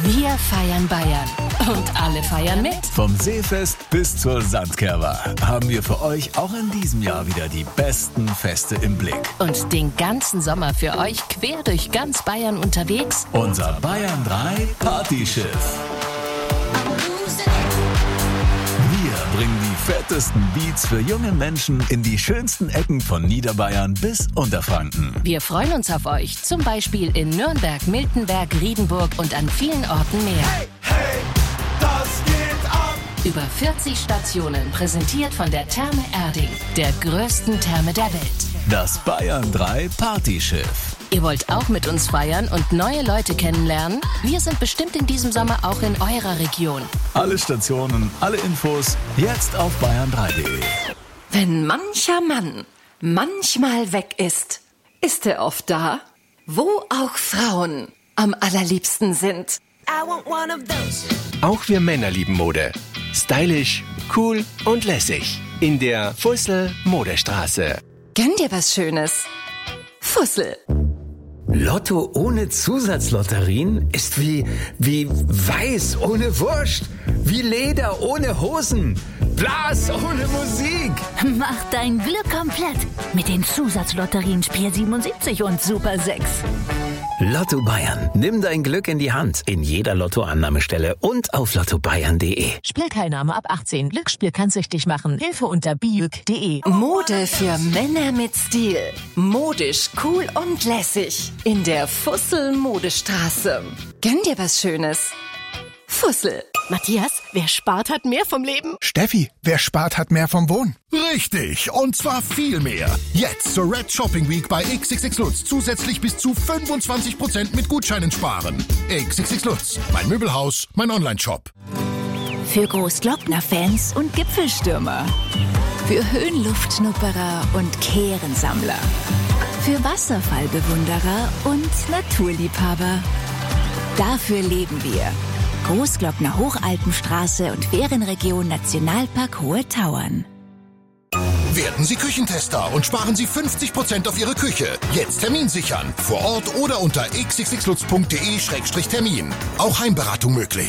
Wir feiern Bayern. Und alle feiern mit. Vom Seefest bis zur Sandkerber haben wir für euch auch in diesem Jahr wieder die besten Feste im Blick. Und den ganzen Sommer für euch quer durch ganz Bayern unterwegs. Unser Bayern 3 Partyschiff. Wir bringen die fettesten Beats für junge Menschen in die schönsten Ecken von Niederbayern bis Unterfranken. Wir freuen uns auf euch, zum Beispiel in Nürnberg, Miltenberg, Riedenburg und an vielen Orten mehr. Hey, hey, das geht ab! Über 40 Stationen, präsentiert von der Therme Erding, der größten Therme der Welt. Das Bayern 3 Partyschiff. Ihr wollt auch mit uns feiern und neue Leute kennenlernen? Wir sind bestimmt in diesem Sommer auch in eurer Region. Alle Stationen, alle Infos jetzt auf bayern3.de. Wenn mancher Mann manchmal weg ist, ist er oft da, wo auch Frauen am allerliebsten sind. I want one of those. Auch wir Männer lieben Mode. Stylisch, cool und lässig. In der Fussel Modestraße. Gönn dir was Schönes. Fussel. Lotto ohne Zusatzlotterien ist wie Weiß ohne Wurst, wie Leder ohne Hosen, Blas ohne Musik. Mach dein Glück komplett mit den Zusatzlotterien Spiel 77 und Super 6. Lotto Bayern. Nimm dein Glück in die Hand. In jeder Lottoannahmestelle und auf lottobayern.de. Spielteilnahme ab 18. Glücksspiel kann süchtig machen. Hilfe unter biüg.de. Mode für Männer mit Stil. Modisch, cool und lässig. In der Fussel Modestraße. Gönn dir was Schönes. Fussel. Matthias, wer spart, hat mehr vom Leben. Steffi, wer spart, hat mehr vom Wohnen. Richtig, und zwar viel mehr. Jetzt zur Red Shopping Week bei XXX Lutz zusätzlich bis zu 25% mit Gutscheinen sparen. XXX Lutz, mein Möbelhaus, mein Onlineshop. Für Großglockner-Fans und Gipfelstürmer. Für Höhenluftschnupperer und Kehrensammler. Für Wasserfallbewunderer und Naturliebhaber. Dafür leben wir. Großglockner Hochalpenstraße und Ferienregion Nationalpark Hohe Tauern. Werden Sie Küchentester und sparen Sie 50% auf Ihre Küche. Jetzt Termin sichern. Vor Ort oder unter xxxlutz.de/termin. Auch Heimberatung möglich.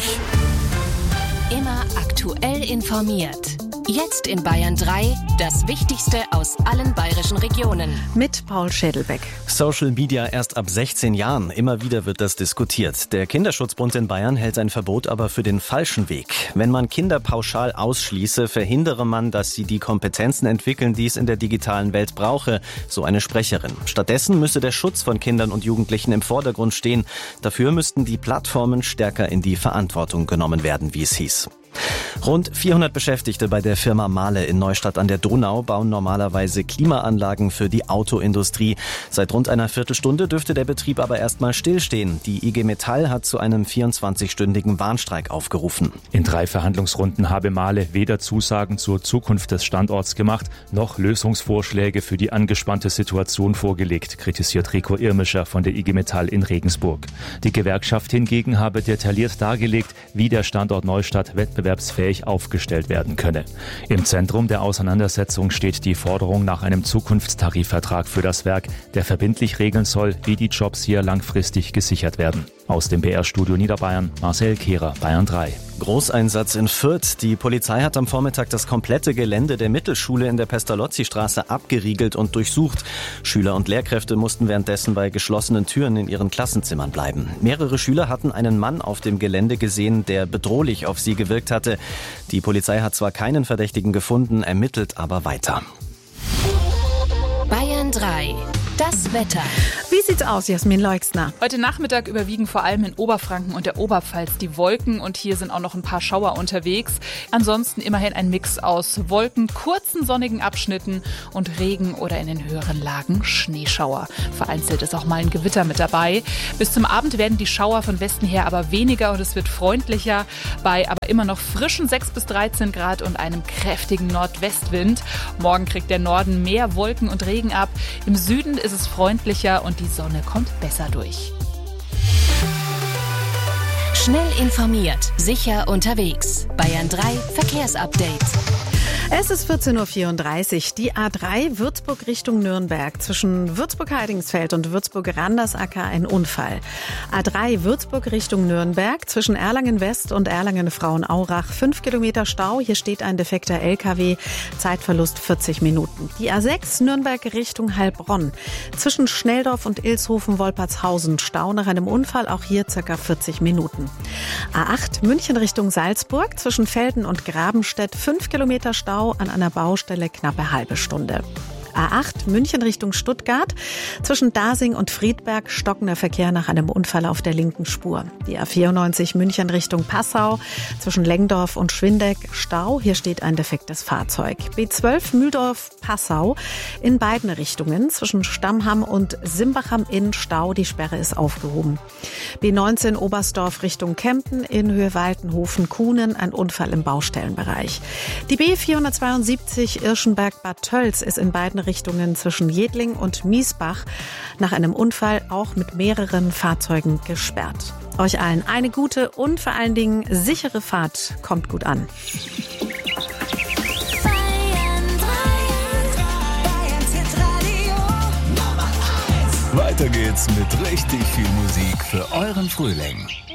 Immer aktuell informiert. Jetzt in Bayern 3, das Wichtigste aus allen bayerischen Regionen. Mit Paul Schädelbeck. Social Media erst ab 16 Jahren. Immer wieder wird das diskutiert. Der Kinderschutzbund in Bayern hält ein Verbot aber für den falschen Weg. Wenn man Kinder pauschal ausschließe, verhindere man, dass sie die Kompetenzen entwickeln, die es in der digitalen Welt brauche, so eine Sprecherin. Stattdessen müsse der Schutz von Kindern und Jugendlichen im Vordergrund stehen. Dafür müssten die Plattformen stärker in die Verantwortung genommen werden, wie es hieß. Rund 400 Beschäftigte bei der Firma Mahle in Neustadt an der Donau bauen normalerweise Klimaanlagen für die Autoindustrie. Seit rund einer Viertelstunde dürfte der Betrieb aber erstmal stillstehen. Die IG Metall hat zu einem 24-stündigen Warnstreik aufgerufen. In 3 Verhandlungsrunden habe Mahle weder Zusagen zur Zukunft des Standorts gemacht, noch Lösungsvorschläge für die angespannte Situation vorgelegt, kritisiert Rico Irmischer von der IG Metall in Regensburg. Die Gewerkschaft hingegen habe detailliert dargelegt, wie der Standort Neustadt wettbewerbsfähig aufgestellt werden könne. Im Zentrum der Auseinandersetzung steht die Forderung nach einem Zukunftstarifvertrag für das Werk, der verbindlich regeln soll, wie die Jobs hier langfristig gesichert werden. Aus dem BR-Studio Niederbayern, Marcel Kehrer, Bayern 3. Großeinsatz in Fürth. Die Polizei hat am Vormittag das komplette Gelände der Mittelschule in der Pestalozzi-Straße abgeriegelt und durchsucht. Schüler und Lehrkräfte mussten währenddessen bei geschlossenen Türen in ihren Klassenzimmern bleiben. Mehrere Schüler hatten einen Mann auf dem Gelände gesehen, der bedrohlich auf sie gewirkt hatte. Die Polizei hat zwar keinen Verdächtigen gefunden, ermittelt aber weiter. Bayern 3. Das Wetter. Wie sieht's aus, Jasmin Leixner? Heute Nachmittag überwiegen vor allem in Oberfranken und der Oberpfalz die Wolken und hier sind auch noch ein paar Schauer unterwegs. Ansonsten immerhin ein Mix aus Wolken, kurzen sonnigen Abschnitten und Regen oder in den höheren Lagen Schneeschauer. Vereinzelt ist auch mal ein Gewitter mit dabei. Bis zum Abend werden die Schauer von Westen her aber weniger und es wird freundlicher bei aber immer noch frischen 6 bis 13 Grad und einem kräftigen Nordwestwind. Morgen kriegt der Norden mehr Wolken und Regen ab. Im Süden ist es freundlicher und die Sonne kommt besser durch. Schnell informiert, sicher unterwegs. Bayern 3 Verkehrsupdate. Es ist 14.34 Uhr. Die A3 Würzburg Richtung Nürnberg. Zwischen Würzburg-Heidingsfeld und Würzburg-Randersacker ein Unfall. A3 Würzburg Richtung Nürnberg. Zwischen Erlangen-West und Erlangen-Frauenaurach 5 Kilometer Stau. Hier steht ein defekter LKW. Zeitverlust 40 Minuten. Die A6 Nürnberg Richtung Heilbronn. Zwischen Schnelldorf und Ilshofen-Wolpertshausen Stau nach einem Unfall. Auch hier ca. 40 Minuten. A8 München Richtung Salzburg. Zwischen Velden und Grabenstedt 5 Kilometer Stau. An einer Baustelle knappe halbe Stunde. A8 München Richtung Stuttgart. Zwischen Dasing und Friedberg stockender Verkehr nach einem Unfall auf der linken Spur. Die A94 München Richtung Passau. Zwischen Lengdorf und Schwindeck Stau. Hier steht ein defektes Fahrzeug. B12 Mühldorf-Passau in beiden Richtungen. Zwischen Stammham und Simbacham in Stau. Die Sperre ist aufgehoben. B19 Oberstdorf Richtung Kempten in Höhe Waltenhofen-Kuhnen. Ein Unfall im Baustellenbereich. Die B472 Irschenberg-Bad Tölz ist in beiden Richtungen zwischen Jedling und Miesbach nach einem Unfall auch mit mehreren Fahrzeugen gesperrt. Euch allen eine gute und vor allen Dingen sichere Fahrt. Kommt gut an. Weiter geht's mit richtig viel Musik für euren Frühling.